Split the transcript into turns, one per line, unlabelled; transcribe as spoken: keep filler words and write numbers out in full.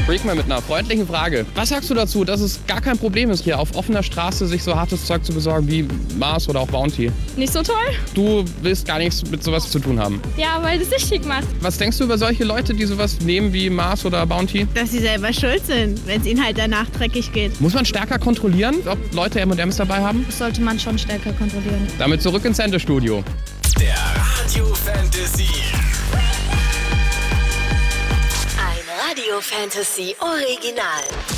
Freak mal mit einer freundlichen Frage. Was sagst du dazu, dass es gar kein Problem ist, hier auf offener Straße sich so hartes Zeug zu besorgen wie Mars oder auch Bounty?
Nicht so toll?
Du willst gar nichts mit sowas zu tun haben.
Ja, weil es sich schick macht.
Was denkst du über solche Leute, die sowas nehmen wie Mars oder Bounty?
Dass sie selber schuld sind, wenn es ihnen halt danach dreckig geht.
Muss man stärker kontrollieren, ob Leute M und M's dabei haben?
Das sollte man schon stärker kontrollieren.
Damit zurück ins Sendestudio.
Der Radio Fantasy.
Ein Radio Fantasy Original.